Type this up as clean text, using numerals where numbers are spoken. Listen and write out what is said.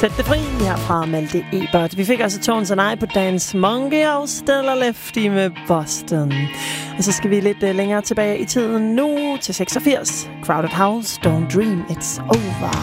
Sæt det fri her fra Malte Ebert. Vi fik altså Tones and I på Dance Monkey og Still or Lefty med Boston. Og så skal vi lidt længere tilbage i tiden nu til 86. Crowded House, Don't Dream It's Over.